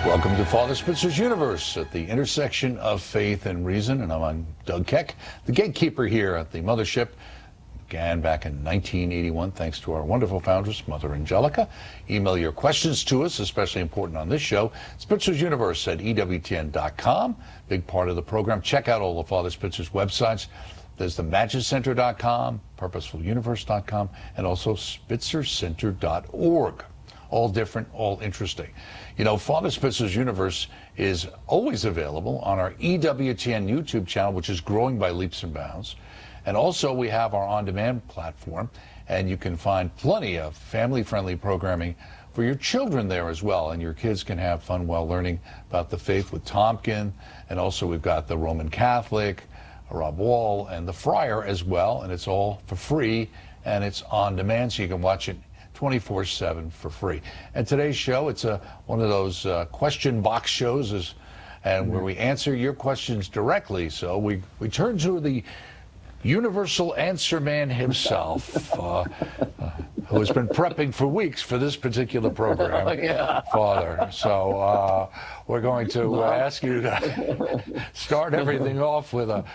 Welcome to Father Spitzer's Universe at the intersection of faith and reason, and I'm Doug Keck, the gatekeeper here at the mothership. Began back in 1981 thanks to our wonderful foundress, Mother Angelica. Email your questions to us, especially important on this show, Spitzer's Universe at EWTN.com. Big part of the program. Check out all of Father Spitzer's websites. There's the MagicCenter.com, PurposefulUniverse.com, and also SpitzerCenter.org. All different, all interesting. You know, Father Spitzer's Universe is always available on our EWTN YouTube channel, which is growing by leaps and bounds. And also we have our on-demand platform, and you can find plenty of family-friendly programming for your children there as well. And your kids can have fun while learning about the faith with Tompkin. And also we've got the Roman Catholic, Rob Wall, and the Friar as well. And it's all for free, and it's on demand, so you can watch it 24/7 for free. And today's show, it's one of those question box shows, and where we answer your questions directly. So we turn to the universal answer man himself, who has been prepping for weeks for this particular program, Father. So we're going to ask you to start everything off with a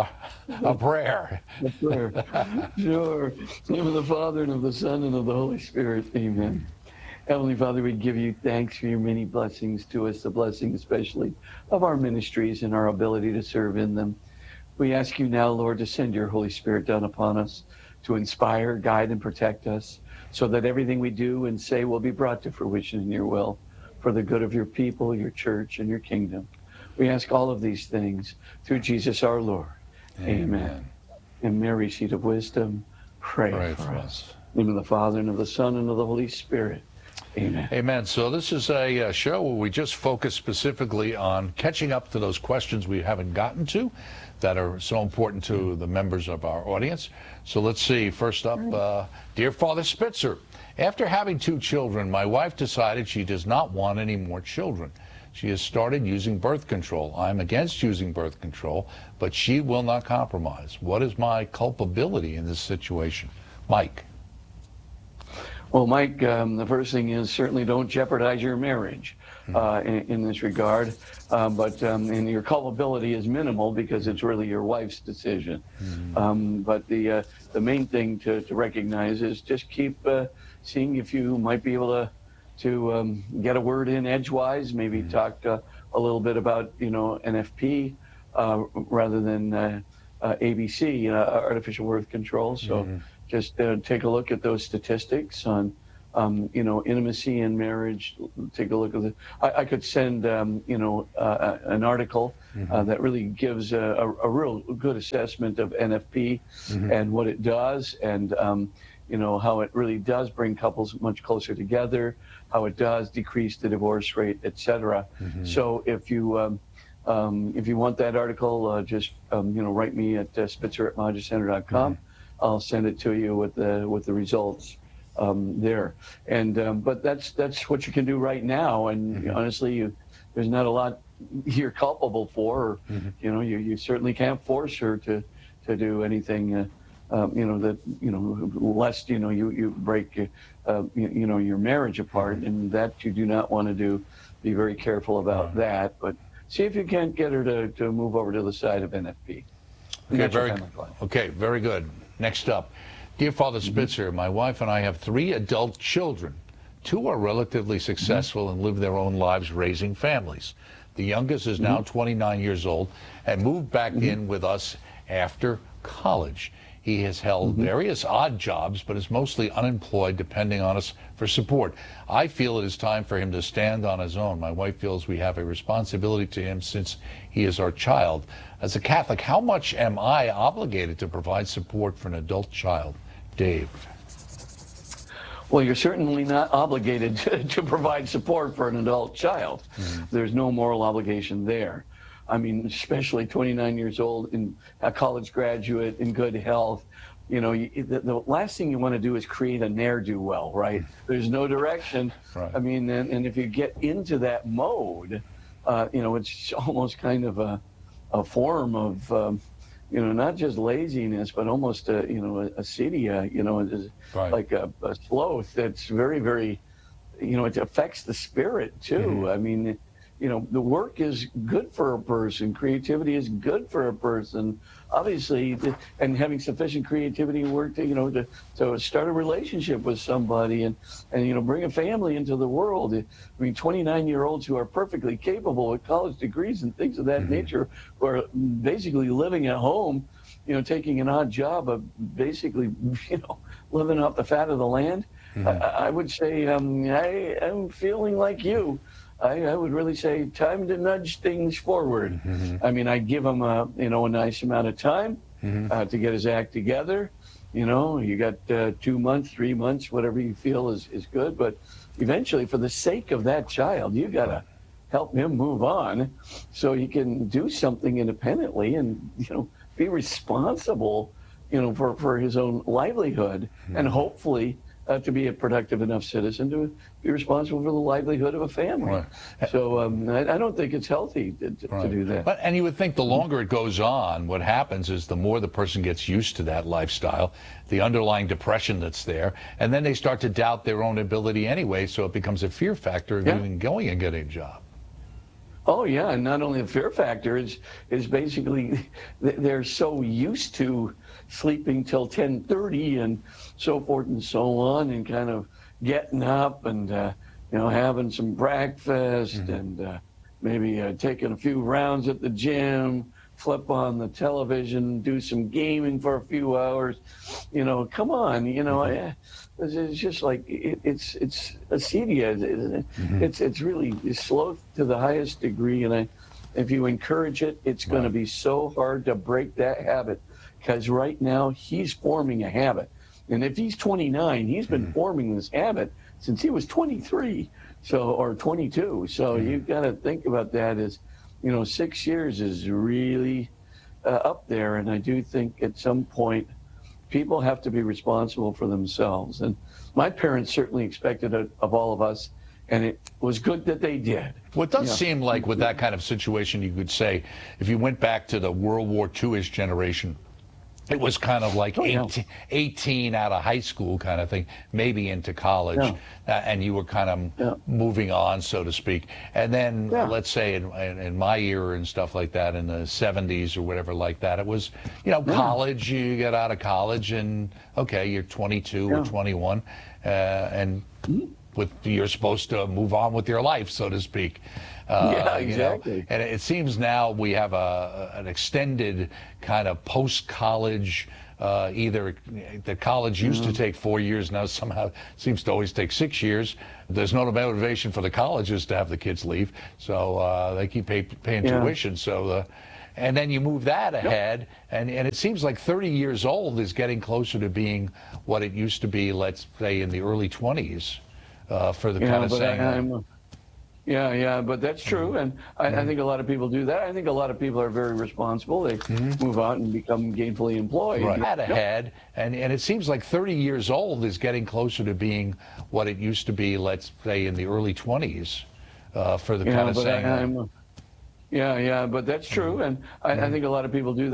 prayer. A prayer. Sure. In the name of the Father, and of the Son, and of the Holy Spirit. Amen. Heavenly Father, we give you thanks for your many blessings to us, the blessing especially of our ministries and our ability to serve in them. We ask you now, Lord, to send your Holy Spirit down upon us to inspire, guide, and protect us so that everything we do and say will be brought to fruition in your will for the good of your people, your church, and your kingdom. We ask all of these things through Jesus our Lord. Amen. And Mary, seat of wisdom, pray for us. In the name of the Father, and of the Son, and of the Holy Spirit. Amen. Amen. So this is a show where we just focus specifically on catching up to those questions we haven't gotten to that are so important to the members of our audience. So let's see. First up, Dear Father Spitzer, after having 2 children, my wife decided she does not want any more children. She has started using birth control. I'm against using birth control, but she will not compromise. What is my culpability in this situation? Mike. Well, Mike, the first thing is certainly don't jeopardize your marriage in this regard. And your culpability is minimal because it's really your wife's decision. But the main thing to recognize is just keep seeing if you might be able to get a word in edgewise, maybe talk a little bit about, NFP rather than ABC, artificial birth control. So just take a look at those statistics on, intimacy in marriage. Take a look at the. I could send, an article that really gives a real good assessment of NFP and what it does, and how it really does bring couples much closer together, how it does decrease the divorce rate, etc. So if you want that article, just write me at Spitzer@MagicCenter.com. I'll send it to you with the results there. And but that's what you can do right now. And honestly, there's not a lot you're culpable for. Or, you certainly can't force her to do anything. Lest you break your marriage apart, and that you do not want to do. Be very careful about that. But see if you can't get her to move over to the side of NFP. Okay, very good. Next up, Dear Father Spitzer, my wife and I have 3 adult children. 2 are relatively successful and live their own lives raising families. The youngest is now 29 years old and moved back in with us after college. He has held various odd jobs, but is mostly unemployed, depending on us for support. I feel it is time for him to stand on his own. My wife feels we have a responsibility to him since he is our child. As a Catholic, how much am I obligated to provide support for an adult child? Dave. Well, you're certainly not obligated to provide support for an adult child. There's no moral obligation there. I mean, especially 29 years old, and a college graduate in good health. The last thing you want to do is create a ne'er-do-well, right? There's no direction. Right. I mean, and if you get into that mode, it's almost kind of a form of, not just laziness, but almost acedia, like a sloth that's very, very, it affects the spirit too. I mean, the work is good for a person. Creativity is good for a person. Obviously, and having sufficient creativity and work to start a relationship with somebody and bring a family into the world. I mean, 29-year-olds who are perfectly capable with college degrees and things of that nature, who are basically living at home, taking an odd job of basically, living off the fat of the land. I would say I'm feeling like you. I would really say time to nudge things forward. I mean, I'd give him a nice amount of time to get his act together. You got 2 months, 3 months, whatever you feel is good. But eventually, for the sake of that child, you got to help him move on so he can do something independently and, be responsible, for his own livelihood and hopefully to be a productive enough citizen to be responsible for the livelihood of a family. Right. So I don't think it's healthy to do that. And you would think the longer it goes on, what happens is the more the person gets used to that lifestyle, the underlying depression that's there, and then they start to doubt their own ability anyway, so it becomes a fear factor of even going and getting a job. Oh, yeah, and not only the fear factor is basically they're so used to sleeping till 10:30 and so forth and so on, and kind of getting up and having some breakfast and maybe taking a few rounds at the gym, flip on the television, do some gaming for a few hours. Come on, it's just like it's acedia, isn't it? It's really slow to the highest degree, and if you encourage it, it's going to be so hard to break that habit, because right now he's forming a habit, and if he's 29, he's been forming this habit since he was 23, or 22. So you've got to think about that as 6 years is really up there, and I do think at some point people have to be responsible for themselves. And my parents certainly expected it of all of us, and it was good that they did. Well, it does seem like with that kind of situation, you could say, if you went back to the World War II-ish generation, it was kind of like 18 out of high school kind of thing, maybe into college, and you were kind of moving on, so to speak. And then let's say in my era and stuff like that, in the 70s or whatever like that, it was, college, you get out of college and, okay, you're 22 or 21, and you're supposed to move on with your life, so to speak. Exactly. And it seems now we have an extended kind of post-college, either the college used to take 4 years, now somehow seems to always take 6 years. There's no motivation for the colleges to have the kids leave, so they keep paying tuition. So, and then you move that ahead, and it seems like 30 years old is getting closer to being what it used to be, let's say, in the early 20s, for the kind of saying. Yeah, but that's true, and I think a lot of people do that. I think a lot of people are very responsible. They move out and become gainfully employed. Right. Ahead, and it seems like 30 years old is getting closer to being what it used to be, let's say, in the early 20s, for the kind of saying. Yeah, but that's true, and I think a lot of people do that.